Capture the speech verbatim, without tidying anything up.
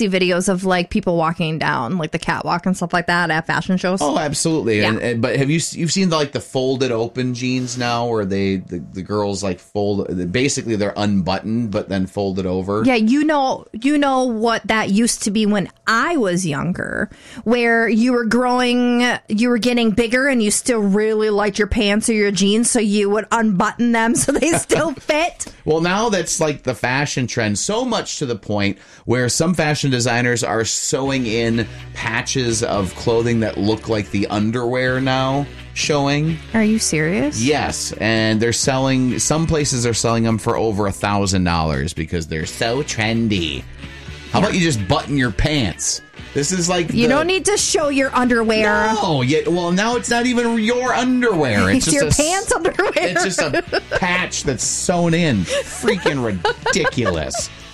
see videos of like people walking down like the catwalk and stuff like that at fashion shows. Oh, absolutely. Yeah. And, and but have you you've seen the, like the folded open jeans now, where they the, the girls like fold basically they're unbuttoned but then folded over. Yeah, you know, you know what that used to be when I was younger, where you were growing, you were getting bigger, and you still really liked your pants or your jeans, so you would unbutton them so they still fit. Well, now that's like the fashion trend, so much to the point where some fashion designers are sewing in patches of clothing that look like the underwear now showing. Are you serious? Yes, and they're selling, some places are selling them for over a thousand dollars because they're so trendy. How about you just button your pants? This is like you the, don't need to show your underwear. No, yeah, well now it's not even your underwear. It's, It's just your a, pants underwear. It's just a patch that's sewn in. Freaking ridiculous.